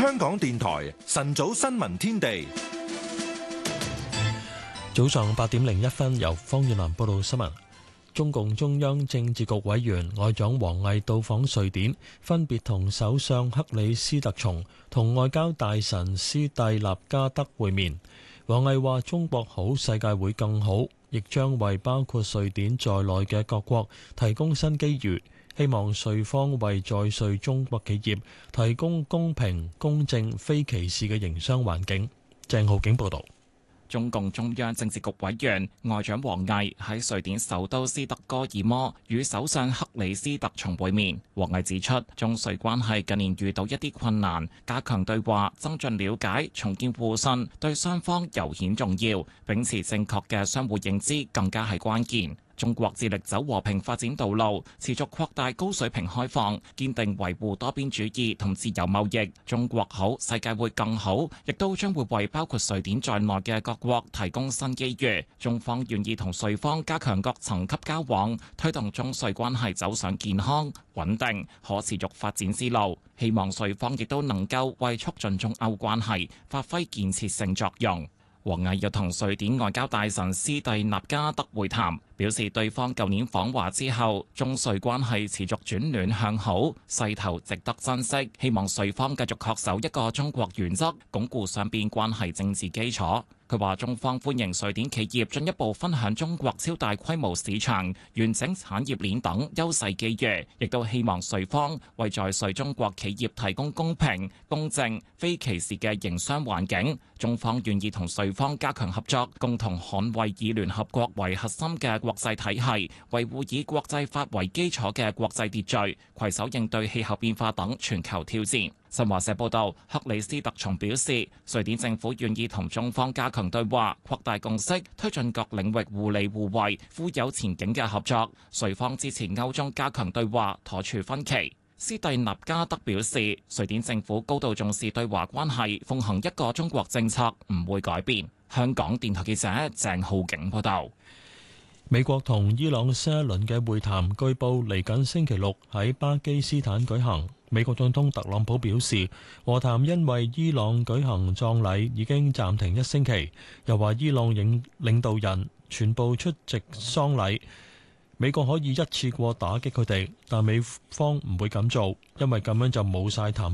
香港電台晨早新聞天地， 早上8:01由方遠南報道新聞。中共中央政治局委員外長王毅到訪瑞典，分別同首相克里斯特松同外交大臣斯蒂納加德會面。王毅話：中國好，世界會更好，亦將為包括瑞典在內嘅各國提供新機遇。希望瑞方為在瑞中國企業提供公平、公正、非歧視嘅營商環境。鄭浩景報導。 中共中央政治局委員外長王毅喺瑞典首都斯德哥爾摩與首相克里斯特松會面。王毅指出，中瑞關係近年遇到一啲困難，加強對話、增進了解、重建互信，對雙方尤顯重要。秉持正確嘅相互認知，更加係關鍵。中國致力走和平發展道路，持續擴大高水平開放，堅定維護多邊主義同自由貿易。中國好，世界會更好，亦都將會為包括瑞典在內嘅各國提供新機遇。中方願意同瑞方加強各層級交往，推動中瑞關係走上健康、穩定、可持續發展之路。希望瑞方亦都能夠為促進中歐關係發揮建設性作用。王毅又同瑞典外交大臣斯蒂納加德會談，表示對方舊年訪華之後，中瑞關係持續轉暖向好，勢頭值得珍惜。希望瑞方繼續恪守一個中國原則，鞏固雙邊關係政治基礎。佢話：中方歡迎瑞典企業進一步分享中國超大規模市場、完整產業鏈等優勢機遇，亦都希望瑞方為在瑞中國企業提供公平、公正、非歧視嘅營商環境。中方願意同瑞方加強合作，共同捍衛以聯合國為核心嘅國際體系，維護以國際法為基礎嘅國際秩序，攜手應對氣候變化等全球挑戰。新華社報道，克里斯特松表示，瑞典政府願意同中方加強對話，擴大共識，推進各領域互利互惠、富有前景嘅合作。瑞方支持歐中加強對話，妥處分歧。斯蒂納加德表示，瑞典政府高度重視對華關係，奉行一個中國政策，唔會改變。香港電台記者鄭浩景報道。 美國同伊朗新一輪嘅會談，據報嚟緊星期六喺巴基斯坦舉行。美國總統特朗普表示，和談因為伊朗舉行葬禮已經暫停1星期，又話伊朗領導人全部出席喪禮，美國可以一次過打擊佢哋，但美方唔會咁做，因為咁樣就冇晒談